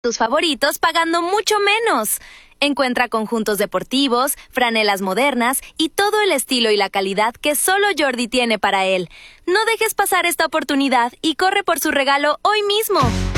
tus favoritos pagando mucho menos. Encuentra conjuntos deportivos, franelas modernas y todo el estilo y la calidad que solo Jordi tiene para él. No dejes pasar esta oportunidad y corre por su regalo hoy mismo.